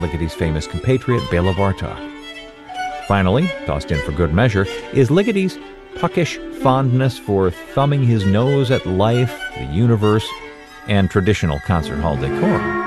Ligote's famous compatriot Bela Bartok. Finally, tossed in for good measure, is Ligote's puckish fondness for thumbing his nose at life, the universe, and traditional concert hall decor.